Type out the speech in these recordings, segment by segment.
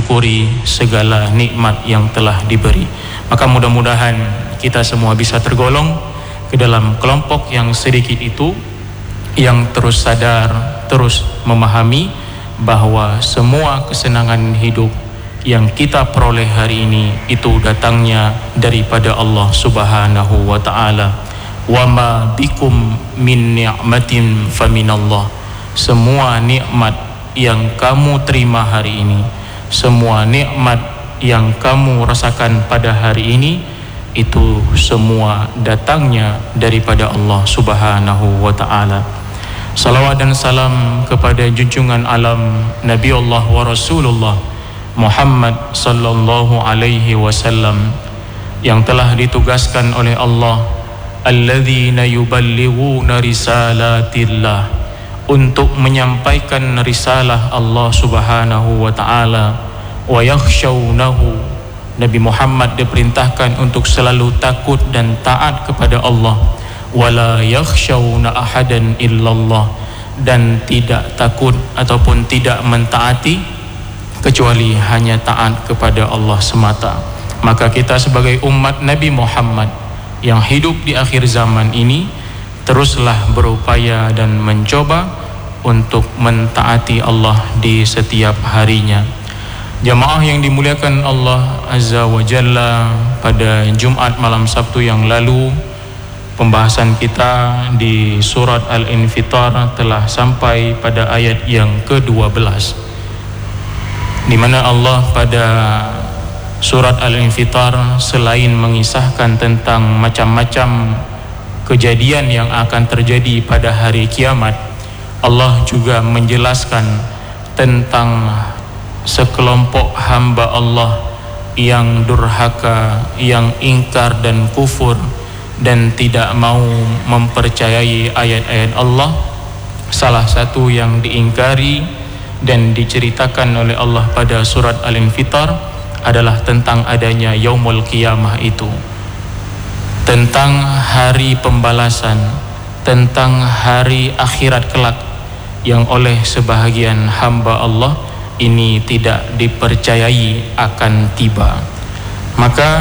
mensyukuri segala nikmat yang telah diberi. Maka mudah-mudahan kita semua bisa tergolong ke dalam kelompok yang sedikit itu, yang terus sadar, terus memahami bahwa semua kesenangan hidup yang kita peroleh hari ini itu datangnya daripada Allah Subhanahu wa ta'ala. Wa ma bikum min ni'matin faminallah. Semua nikmat yang kamu terima hari ini, semua nikmat yang kamu rasakan pada hari ini, itu semua datangnya daripada Allah Subhanahu wa ta'ala. Salawat dan salam kepada junjungan alam Nabiullah wa Rasulullah Muhammad sallallahu alaihi wasallam, yang telah ditugaskan oleh Allah, alladzina yuballighuna risalatillah, untuk menyampaikan risalah Allah Subhanahu wa ta'ala. Wa yakhshawnahu, Nabi Muhammad diperintahkan untuk selalu takut dan taat kepada Allah. Wala yakhshawna ahadan illallah, dan tidak takut ataupun tidak mentaati kecuali hanya taat kepada Allah semata. Maka kita sebagai umat Nabi Muhammad yang hidup di akhir zaman ini, teruslah berupaya dan mencoba untuk mentaati Allah di setiap harinya. Jamaah yang dimuliakan Allah Azza wa Jalla, pada Jumat malam Sabtu yang lalu, pembahasan kita di surat Al-Infitar telah sampai pada ayat yang ke-12, di mana Allah pada surat Al-Infitar selain mengisahkan tentang macam-macam kejadian yang akan terjadi pada hari kiamat, Allah juga menjelaskan tentang sekelompok hamba Allah yang durhaka, yang ingkar dan kufur, dan tidak mau mempercayai ayat-ayat Allah. Salah satu yang diingkari dan diceritakan oleh Allah pada surat Al-Infitar adalah tentang adanya yaumul qiyamah itu, tentang hari pembalasan, tentang hari akhirat kelak, yang oleh sebahagian hamba Allah ini tidak dipercayai akan tiba. Maka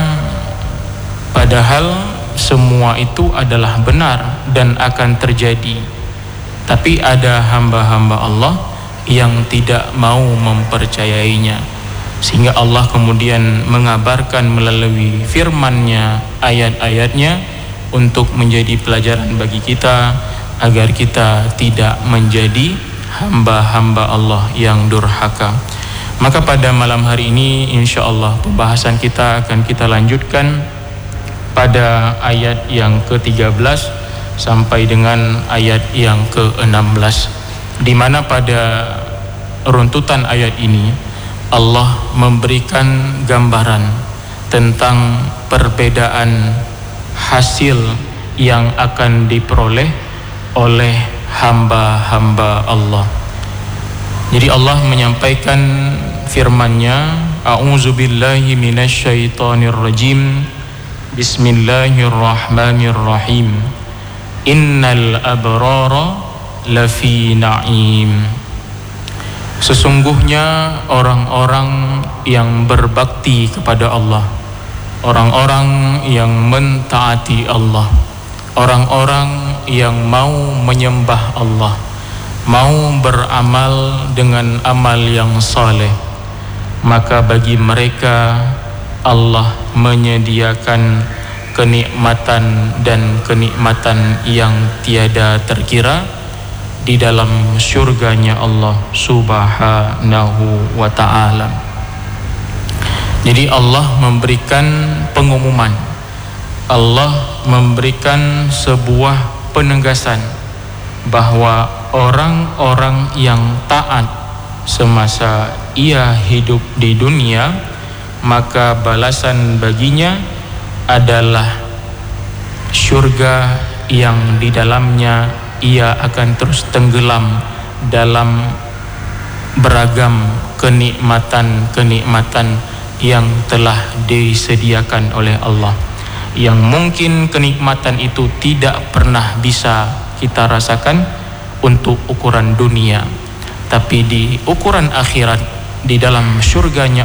padahal semua itu adalah benar dan akan terjadi, tapi ada hamba-hamba Allah yang tidak mau mempercayainya, sehingga Allah kemudian mengabarkan melalui firman-Nya, ayat-ayatnya, untuk menjadi pelajaran bagi kita agar kita tidak menjadi hamba-hamba Allah yang durhaka. Maka pada malam hari ini insya-Allah pembahasan kita akan kita lanjutkan pada ayat yang ke-13 sampai dengan ayat yang ke-16, di mana pada runtutan ayat ini Allah memberikan gambaran tentang perbedaan hasil yang akan diperoleh oleh hamba-hamba Allah. Jadi Allah menyampaikan firman-Nya, a'udzubillahi minasyaitonirrajim, bismillahirrahmanirrahim, innal abrara lafi na'im. Sesungguhnya orang-orang yang berbakti kepada Allah, orang-orang yang mentaati Allah, orang-orang yang mau menyembah Allah, mau beramal dengan amal yang saleh, maka bagi mereka Allah menyediakan kenikmatan dan kenikmatan yang tiada terkira di dalam syurganya Allah Subhanahu wa ta'ala. Jadi Allah memberikan pengumuman, Allah memberikan sebuah penegasan bahwa orang-orang yang taat semasa ia hidup di dunia, maka balasan baginya adalah syurga yang di dalamnya ia akan terus tenggelam dalam beragam kenikmatan-kenikmatan yang telah disediakan oleh Allah, yang mungkin kenikmatan itu tidak pernah bisa kita rasakan untuk ukuran dunia, tapi di ukuran akhirat, di dalam syurganya